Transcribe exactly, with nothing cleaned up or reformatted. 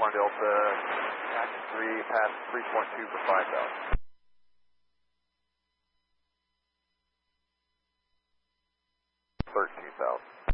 Airborne Delta, taxi three, pass three point two for five thousand. thirteen thousand.